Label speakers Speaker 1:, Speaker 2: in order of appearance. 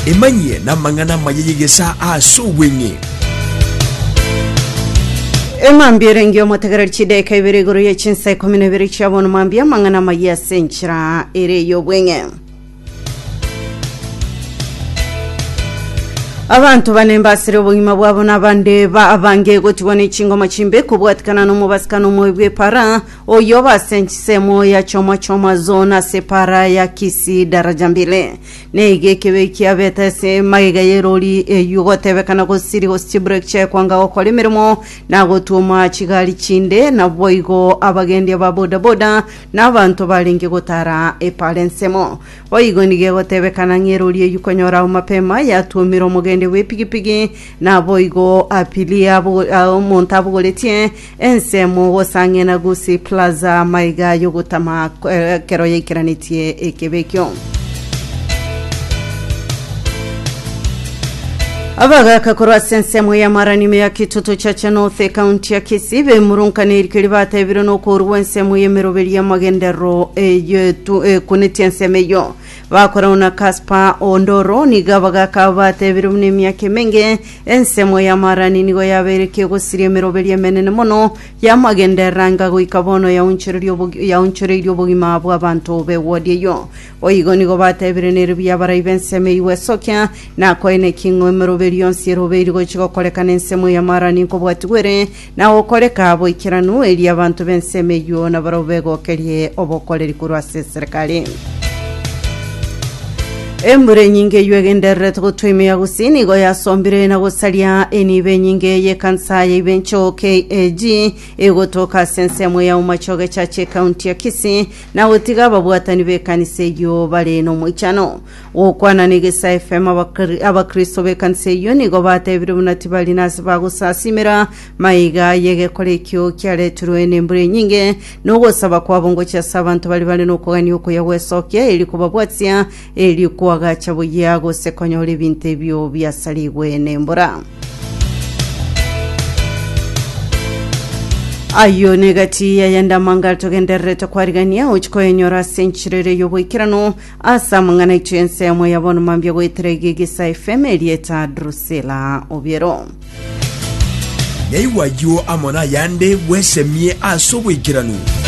Speaker 1: emanye na mangana mayegesa asubwenye
Speaker 2: emambire ngyo motegerer chide kaibere guru yechinsa 12 chabon mambia mangana maya senchira ere yobwenye abantu banembasire obuyima bwabo nabande ba abange gotibone chingoma chimbe kubwatikana no mubasikano mwebwe para oyo basenchise ya choma zona separa ya Kisi daraja mbele nege kebeki abetase maiga yeroli yugotebekana ko siri hosti break che kwanga okole mirimo nagotuma chigali chinde na boigo abagende ba boda nabantu balinge gotara epalensemo boigo nige gotebekana ngeroli yukonyora mapema yatumiro mugende we pigipigi na boigo apilia montabu goletien ensemo wosange na gusi plaza maiga yogotama kero yekiranitie ekebekyo abaga kakora sensemo ya maranime ya kituto cha North County ya Kisibe murunkane irikiribata ibiro no kurwensemo yemerobeli ya magendero kunetiensemeyo bakora una Kaspa Ondoro ni gabaga kabate ibiro myake menge ensemo ya marani nigo yabereke gusiri merobeli ya menene mono ya magenderanga goikabono ya unchirilyo bugima bw'abantu bewodiyo oyigo nigo bata ibiro neribya barayibenseme iwesokya na koine kingo merobeli yonsi roberi go chiko kolekana ensemo ya marani ko bwatwere na okoleka abo ikiranu eli abantu benseme yo na barobego kelie obokoleri kurwa serikali embure nyinge yuegendere tugutwime ya gusini go ya sombire na gusalia enibe nyinge ye kansa ya ibencho KAG egotoka sensemo ya umachoge chache county ya Kisi na utiga babwatani be kanise yo bale no muchano okwana nigesa FM abakristo be kanise yo nigo bate birunati bali nasibagusasimira maiga yege kolekyo kyale turwene embure nyinge no gosaba kwabongo cha sabantu bali no kugani uko ya wesoke ili kubabwatsia ili wagacha buyago sekonyole binte byo byasaliwe nembora ayo negati yayenda mangal togendere to kwarigania uchko enyora senchirere yoboikirano asa mangana ichense mo yabona mambye goitrege gisa FM Elieta Drusela obiero
Speaker 1: Yaiwa yo amona yande wesemie asoboikirano